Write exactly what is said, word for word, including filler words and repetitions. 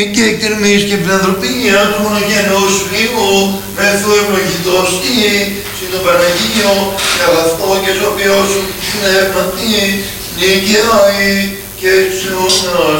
Και εκτιμής και φιλανθρωπία του μονογενούς Υιού, μεθού ευλογητός τι, συν το Παναγίο, και αγαθό και σοφιό σου πνεύματι, νικαιάει και στους αιώνας.